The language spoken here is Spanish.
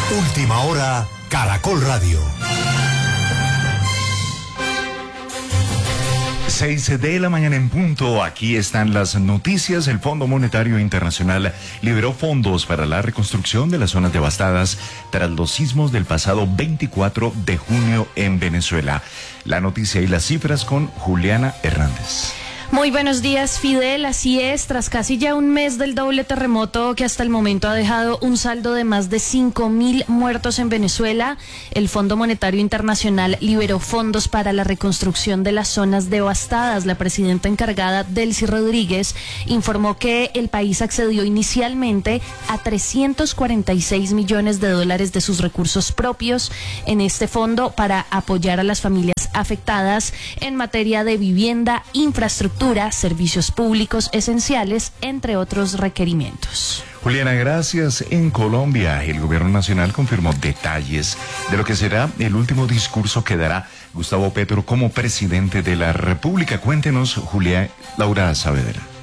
Última hora, Caracol Radio. 6 de la mañana en punto. Aquí están las noticias. El Fondo Monetario Internacional liberó fondos para la reconstrucción de las zonas devastadas tras los sismos del pasado 24 de junio en Venezuela. La noticia y las cifras con Juliana Hernández. Muy buenos días, Fidel. Así es, tras casi ya un mes del doble terremoto que hasta el momento ha dejado un saldo de más de 5.000 muertos en Venezuela, el Fondo Monetario Internacional liberó fondos para la reconstrucción de las zonas devastadas. La presidenta encargada, Delcy Rodríguez, informó que el país accedió inicialmente a 346 millones de dólares de sus recursos propios en este fondo para apoyar a las familias afectadas en materia de vivienda, infraestructura, servicios públicos esenciales, entre otros requerimientos. Juliana, gracias. En Colombia, el gobierno nacional confirmó detalles de lo que será el último discurso que dará Gustavo Petro como presidente de la República. Cuéntenos, Laura Saavedra.